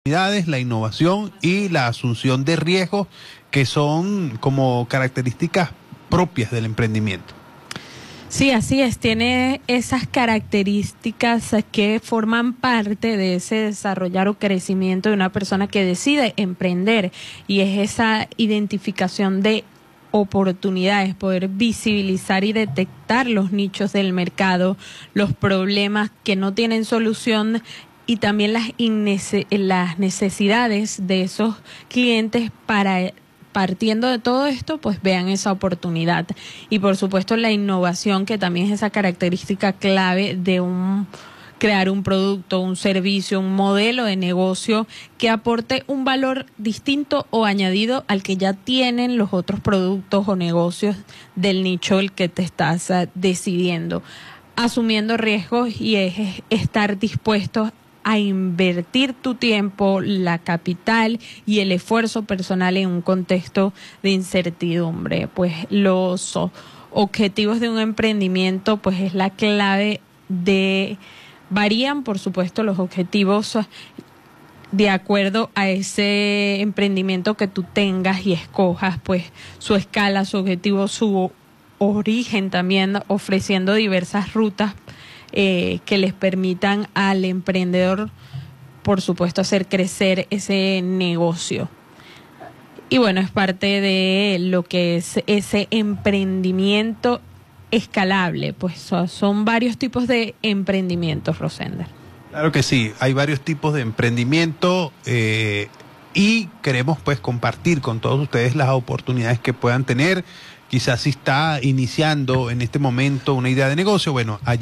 La innovación y la asunción de riesgos que son como características propias del emprendimiento. Sí, así es, tiene esas características que forman parte de ese desarrollar o crecimiento de una persona que decide emprender, y es esa identificación de oportunidades, poder visibilizar y detectar los nichos del mercado, los problemas que no tienen solución y también las necesidades de esos clientes para, partiendo de todo esto, pues vean esa oportunidad. Y por supuesto la innovación, que también es esa característica clave de crear un producto, un servicio, un modelo de negocio que aporte un valor distinto o añadido al que ya tienen los otros productos o negocios del nicho el que te estás decidiendo, asumiendo riesgos, y es estar dispuestos a invertir tu tiempo, la capital y el esfuerzo personal en un contexto de incertidumbre. Pues los objetivos de un emprendimiento, pues es la clave varían, por supuesto, los objetivos de acuerdo a ese emprendimiento que tú tengas y escojas, pues su escala, su objetivo, su origen también, ofreciendo diversas rutas que les permitan al emprendedor, por supuesto, hacer crecer ese negocio. Y bueno, es parte de lo que es ese emprendimiento escalable. Pues son varios tipos de emprendimientos, Rosender. Claro que sí, hay varios tipos de emprendimiento y queremos pues compartir con todos ustedes las oportunidades que puedan tener. Quizás si está iniciando en este momento una idea de negocio, bueno, allí